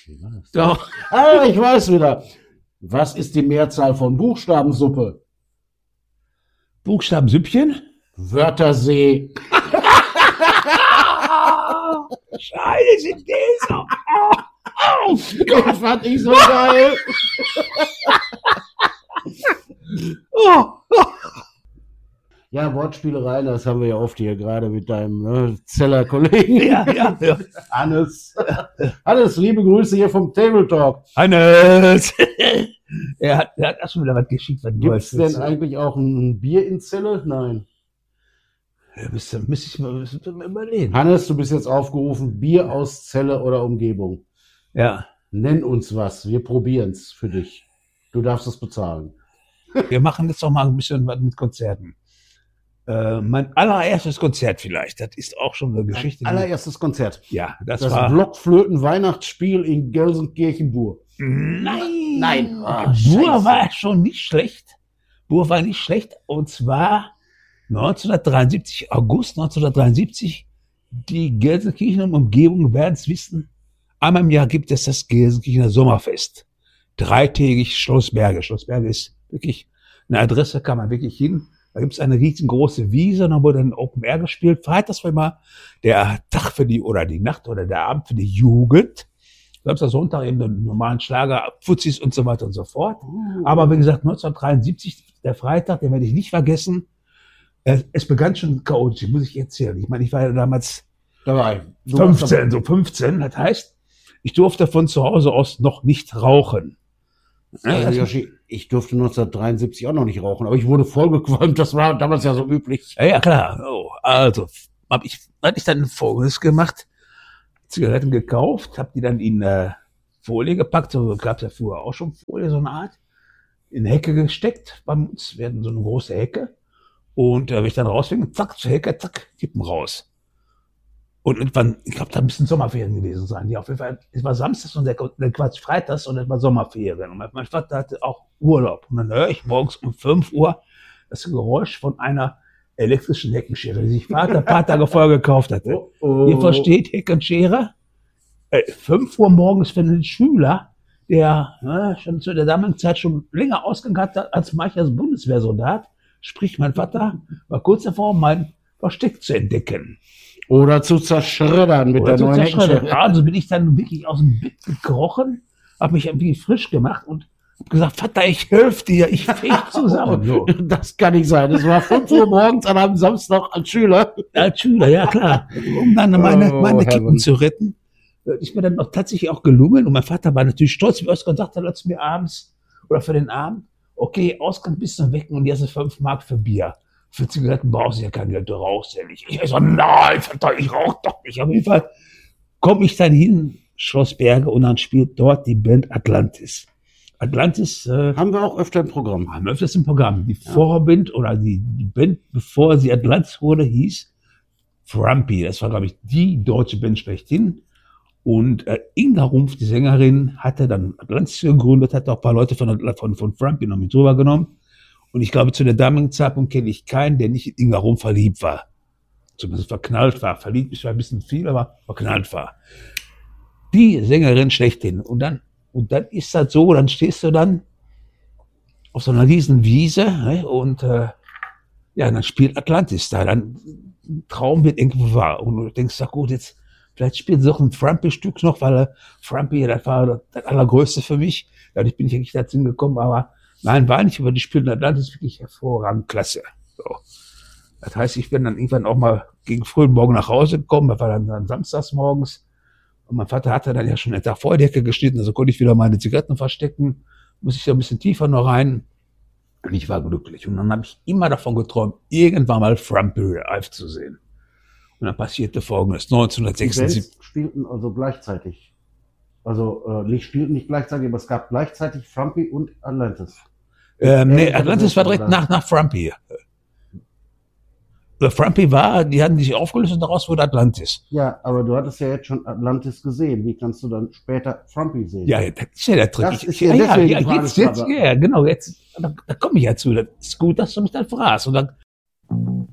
Wie war das? Doch. Ah, ich weiß wieder. Was ist die Mehrzahl von Buchstabensuppe? Buchstabensüppchen? Wörthersee. Scheiße, sind Käse. Das fand ich so geil. Ja, Wortspielereien, das haben wir ja oft hier gerade mit deinem Zeller-Kollegen. Ja. Hannes. Hannes, liebe Grüße hier vom Table Talk. Hannes! Er hat auch schon wieder was geschickt. Gibt es denn eigentlich auch ein Bier in Zelle? Nein. Ja, müsste ich mal überlegen. Hannes, du bist jetzt aufgerufen, Bier aus Zelle oder Umgebung. Ja, Nenn uns was, wir probieren es für dich. Du darfst es bezahlen. wir machen jetzt noch mal ein bisschen was mit Konzerten. Mein allererstes Konzert vielleicht, das ist auch schon eine Geschichte. Allererstes Konzert. Ja, das Das war... Blockflöten-Weihnachtsspiel in Gelsenkirchen-Bur. Nein! Oh, Bur Scheiße. war schon nicht schlecht. Bur war nicht schlecht. Und zwar 1973, August 1973, die Gelsenkirchener Umgebung werden es wissen. Einmal im Jahr gibt es das Gelsenkirchener Sommerfest. Dreitägig Schloss Berge. Schloss Berge ist wirklich eine Adresse, kann man wirklich hin. Da gibt es eine riesengroße Wiese, da wurde dann Open Air gespielt. Freitags war immer der Tag für die, oder die Nacht oder der Abend für die Jugend. Samstag, Sonntag eben den normalen Schlager, Fuzis und so weiter und so fort. Aber wie gesagt, 1973, der Freitag, den werde ich nicht vergessen. Es begann schon chaotisch, muss ich erzählen. Ich meine, ich war ja damals Dabei. 15. Das heißt, ich durfte von zu Hause aus noch nicht rauchen. Joshi, ich durfte 1973 auch noch nicht rauchen, aber ich wurde vollgequalmt. Das war damals ja so üblich. Ja, klar. Oh, also, hatte ich dann Folgendes gemacht. Zigaretten gekauft, habe die dann in Folie gepackt, so gab es ja früher auch schon Folie, so eine Art, in eine Hecke gesteckt. Bei uns werden so eine große Hecke. Und wenn ich dann rausfing, zack, zur Hecke, zack, kippen raus. Und irgendwann, ich glaube, da müssen Sommerferien gewesen sein. Ja, auf jeden Fall, es war Samstags und Quatsch, Freitags und es war Sommerferien. Und mein Vater hatte auch Urlaub. Und dann höre ich morgens um 5 Uhr das Geräusch von einer elektrischen Heckenschere, die sich Vater ein paar Tage vorher gekauft hatte. Ihr versteht, Heckenschere? 5 Uhr morgens für einen Schüler, der schon zu der damaligen Zeit schon länger Ausgang hatte als mancher Bundeswehrsoldat. Sprich, mein Vater war kurz davor, mein Versteck zu entdecken. Oder zu zerschreddern mit Oder der zu neuen zerschreddern. Heckenschere. Also bin ich dann wirklich aus dem Bett gekrochen, habe mich ein bisschen frisch gemacht und habe gesagt, Vater, ich helfe dir, ich feg zusammen. So. Das kann nicht sein. Es war 5 Uhr morgens an einem Samstag als Schüler. Als Schüler, ja klar. Um dann meine Kippen Heaven. zu retten. Ist mir dann auch tatsächlich auch gelungen. Und mein Vater war natürlich stolz, wie Oskar sagte, letztes mir abends oder für den Abend, okay, Oskar, bist du weg und jetzt 5 Mark für Bier. Für Zigaretten brauchst du ja kein Geld, du rauchst ja nicht. Ich so, nein, Vater, ich rauch doch nicht. Auf jeden Fall komme ich dann hin, Schloss Berge, und dann spielt dort die Band Atlantis. Atlantis Haben wir auch öfter im Programm. haben wir öfters im Programm. Die Vorband oder die Band, bevor sie Atlantis wurde, hieß Frumpy. Das war, glaube ich, die deutsche Band schlechthin. Und Inga Rumpf, die Sängerin, hatte dann Atlantis gegründet, hat auch ein paar Leute von Frumpy noch mit drüber genommen. Und ich glaube, zu der damaligen Zeitpunkt kenne ich keinen, der nicht in Inga Rumpf verliebt war. Zumindest verknallt war. Verliebt ist zwar ein bisschen viel, aber verknallt war. Die Sängerin schlechthin. Und dann ist das so, dann stehst du dann auf so einer riesen Wiese, ne, und dann spielt Atlantis da. Dann ein Traum wird irgendwo wahr. Und du denkst, ach gut, jetzt vielleicht spielt so ein Frumpy-Stück noch, weil Frumpy, das war das Allergrößte für mich. Dadurch bin ich eigentlich dazu hingekommen, aber nein, war nicht, aber die spielen Atlantis wirklich hervorragend klasse. So. Das heißt, ich bin dann irgendwann auch mal gegen frühen Morgen nach Hause gekommen, das war dann samstags morgens. Und mein Vater hatte dann ja schon einen Tag vor die Decke geschnitten, also konnte ich wieder meine Zigaretten verstecken, muss ich da ein bisschen tiefer noch rein. Und ich war glücklich. Und dann habe ich immer davon geträumt, irgendwann mal Frumpy live zu sehen. Und dann passierte Folgendes, Die 1976. Bands spielten also gleichzeitig. Also spielten nicht gleichzeitig, aber es gab gleichzeitig Frumpy und Atlantis. Nee, Atlantis war direkt nach Frumpy. Frumpy die hatten sich aufgelöst und daraus wurde Atlantis. Ja, aber du hattest ja jetzt schon Atlantis gesehen. Wie kannst du dann später Frumpy sehen? Ja, das ist ja der Trick. Das ist ja deswegen die Frage, jetzt, genau, da komme ich ja zu. Das ist gut, dass du mich dann fragst. Und dann